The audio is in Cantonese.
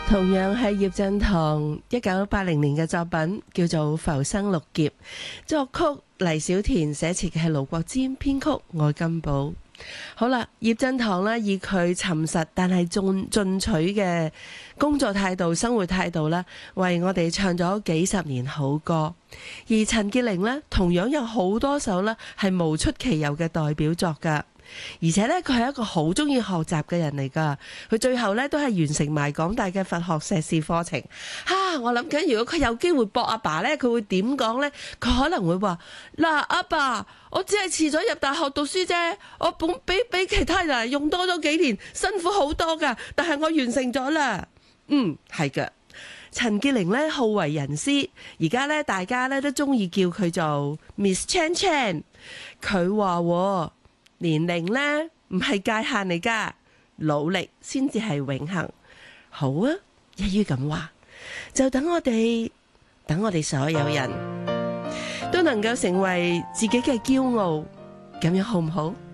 同樣係葉振棠1980年嘅作品，叫做《浮生六劫》，作曲黎小田，寫詞嘅係盧國沾，編曲愛金寶。好啦，葉振棠呢，以佢沉實但係進取嘅工作態度、生活態度呢，為我哋唱咗幾十年好歌。而陳潔靈呢，同樣有好多首呢係無出其右嘅代表作㗎。而且咧，佢係一個好中意學習嘅人嚟噶。佢最後咧都係完成埋港大嘅佛學碩士課程。我諗緊，如果佢有機會駁阿爸咧，佢會點講呢？佢可能會話：嗱，阿爸，我只係遲咗入大學讀書啫，我比其他人用多咗幾年，辛苦好多噶。但係我完成咗啦。係噶。陳潔靈咧好為人師，而家咧大家咧都中意叫佢做 Miss Chan Chan。佢話年齡呢唔係界限嚟噶，努力先至係永恆。好啊，一於咁話，就等我哋所有人都能夠成為自己嘅驕傲，咁樣好唔好？